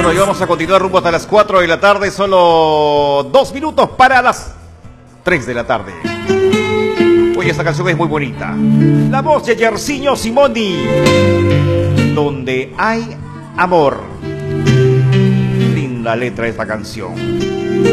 Bueno, y vamos a continuar rumbo hasta las 4 de la tarde, solo 2 minutos para las 3 de la tarde. Oye, esta canción es muy bonita. La voz de Yersinio Simoni. Donde hay amor. Linda letra de esta canción.